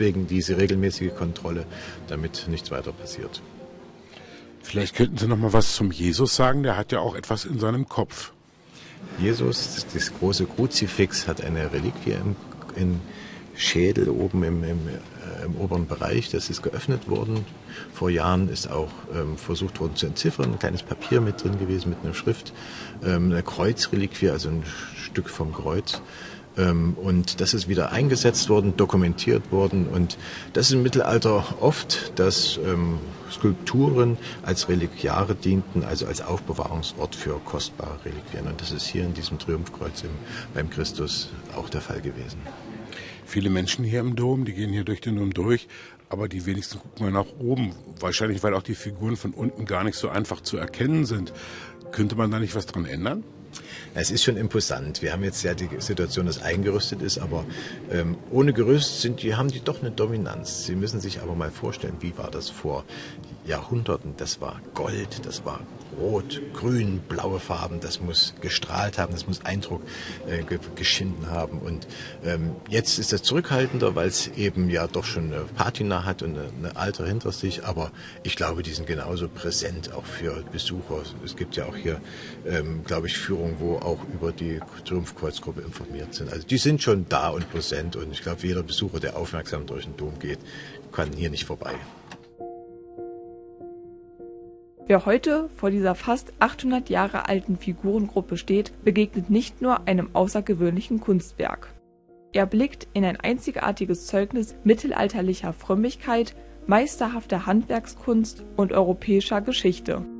deswegen diese regelmäßige Kontrolle, damit nichts weiter passiert. Vielleicht könnten Sie noch mal was zum Jesus sagen, der hat ja auch etwas in seinem Kopf. Jesus, das große Kruzifix, hat eine Reliquie im Schädel oben im oberen Bereich. Das ist geöffnet worden. Vor Jahren ist auch versucht worden zu entziffern. Ein kleines Papier mit drin gewesen, mit einer Schrift. Eine Kreuzreliquie, also ein Stück vom Kreuz. Und das ist wieder eingesetzt worden, dokumentiert worden. Und das ist im Mittelalter oft, dass Skulpturen als Reliquiare dienten, also als Aufbewahrungsort für kostbare Reliquien. Und das ist hier in diesem Triumphkreuz beim Christus auch der Fall gewesen. Viele Menschen hier im Dom, die gehen hier durch den Dom durch, aber die wenigsten gucken mal nach oben. Wahrscheinlich, weil auch die Figuren von unten gar nicht so einfach zu erkennen sind. Könnte man da nicht was dran ändern? Es ist schon imposant. Wir haben jetzt ja die Situation, dass eingerüstet ist, aber ohne Gerüst haben die doch eine Dominanz. Sie müssen sich aber mal vorstellen, wie war das vor Jahrhunderten? Das war Gold, das war Rot, Grün, blaue Farben, das muss gestrahlt haben, das muss Eindruck geschinden haben. Und jetzt ist das zurückhaltender, weil es eben ja doch schon eine Patina hat und eine Alter hinter sich. Aber ich glaube, die sind genauso präsent auch für Besucher. Es gibt ja auch hier, glaube ich, Führungen, wo auch über die Triumphkreuzgruppe informiert sind. Also die sind schon da und präsent. Und ich glaube, jeder Besucher, der aufmerksam durch den Dom geht, kann hier nicht vorbei. Wer heute vor dieser fast 800 Jahre alten Figurengruppe steht, begegnet nicht nur einem außergewöhnlichen Kunstwerk. Er blickt in ein einzigartiges Zeugnis mittelalterlicher Frömmigkeit, meisterhafter Handwerkskunst und europäischer Geschichte.